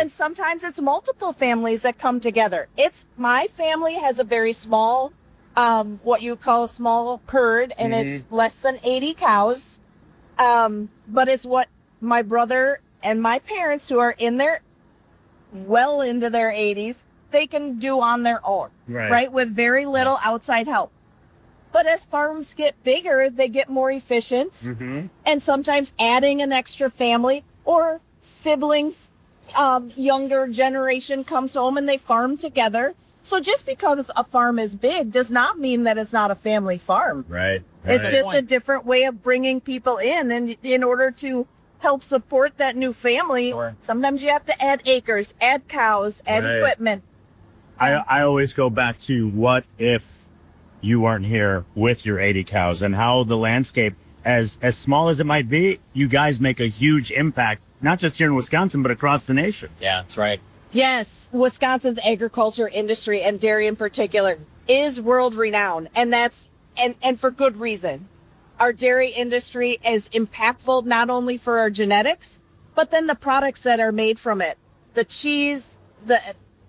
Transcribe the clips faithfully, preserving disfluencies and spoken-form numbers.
And sometimes it's multiple families that come together. It's my family has a very small, um, what you call a small herd, and mm-hmm. it's less than eighty cows. Um, but it's what my brother and my parents, who are in their, well into their eighties, they can do on their own, right? right? With very little outside help. But as farms get bigger, they get more efficient. Mm-hmm. And sometimes adding an extra family or siblings, um, younger generation comes home and they farm together. So just because a farm is big does not mean that it's not a family farm. Right. It's right. just a different way of bringing people in. And in order to help support that new family, sure. sometimes you have to add acres, add cows, add right. equipment. I, I always go back to what if you weren't here with your eighty cows, and how the landscape, as as small as it might be, you guys make a huge impact, not just here in Wisconsin, but across the nation. Yeah, that's right. Yes, Wisconsin's agriculture industry, and dairy in particular, is world renowned, and that's and and for good reason. Our dairy industry is impactful not only for our genetics, but then the products that are made from it. The cheese, the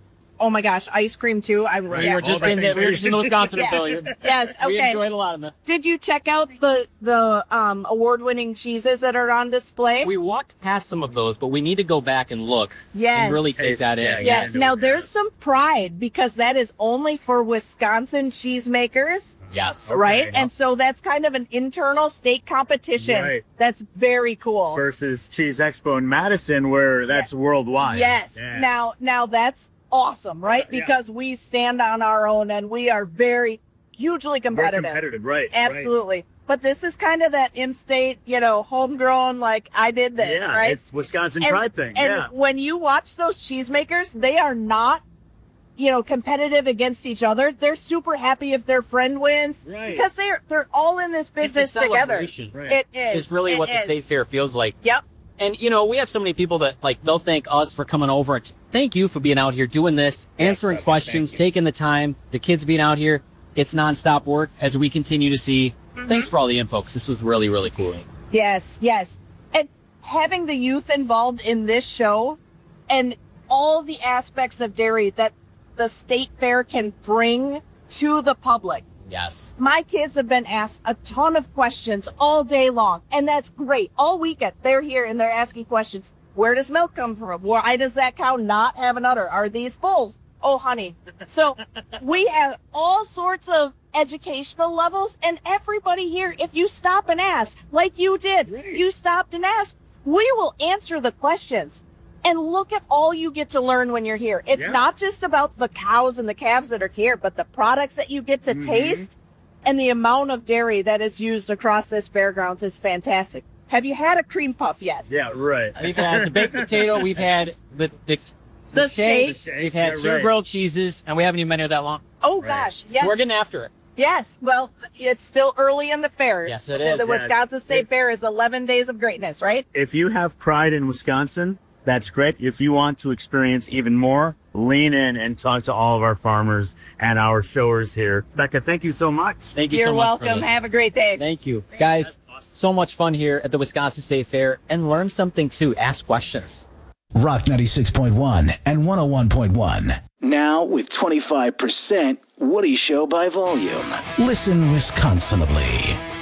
oh my gosh, ice cream too. I we yeah. were just in the, we were just in the Wisconsin yeah. affiliate. Yes, okay. We enjoyed a lot of them. Did you check out the the um, award-winning cheeses that are on display? We walked past some of those, but we need to go back and look. Yes. And really take that in. Yeah. Yes. Now there's some pride because that is only for Wisconsin cheesemakers. Yes. Right? Okay. And so that's kind of an internal state competition. Right. That's very cool. Versus Cheese Expo in Madison, where that's yeah. worldwide. Yes. Yeah. Now, now that's awesome, right? Because yeah. we stand on our own and we are very hugely competitive. We're competitive, right. Absolutely. Right. But this is kind of that in-state, you know, homegrown, like, I did this, yeah, right? It's Wisconsin and, pride thing, and yeah. when you watch those cheesemakers, they are not, you know, competitive against each other. They're super happy if their friend wins. Right. Because they're they're all in this business it's together. Right. It is. It's really it what is. the state fair feels like. Yep. And, you know, we have so many people that, like, they'll thank us for coming over. And thank you for being out here doing this, answering yes, questions, taking the time, the kids being out here. It's nonstop work as we continue to see. Mm-hmm. Thanks for all the info, because this was really, really cool. Yes, yes. And having the youth involved in this show and all the aspects of dairy that the state fair can bring to the public. Yes. My kids have been asked a ton of questions all day long, and that's great. All weekend, they're here and they're asking questions. Where does milk come from? Why does that cow not have an udder? Are these bulls? Oh, honey. So we have all sorts of educational levels, and everybody here, if you stop and ask, like you did, right. you stopped and asked, we will answer the questions. And look at all you get to learn when you're here. It's yeah. not just about the cows and the calves that are here, but the products that you get to mm-hmm. taste, and the amount of dairy that is used across this fairgrounds is fantastic. Have you had a cream puff yet? Yeah, right. We've had the baked potato. We've had the the, the, the shake. shake. We've had yeah, sugar right. grilled cheeses, and we haven't even been here that long. Oh right. gosh, yes. So we're getting after it. Yes. Well, it's still early in the fair. Yes, it is. The yeah. Wisconsin State it, Fair is eleven days of greatness, right? If you have pride in Wisconsin, that's great. If you want to experience even more, lean in and talk to all of our farmers and our showers here. Becca, thank you so much. Thank you You're so much. welcome. For this. Have a great day. Thank you. Guys, awesome. So much fun here at the Wisconsin State Fair, and learn something too. Ask questions. Rock ninety-six point one and one oh one point one. Now with twenty-five percent Woody Show by volume. Listen Wisconsinably.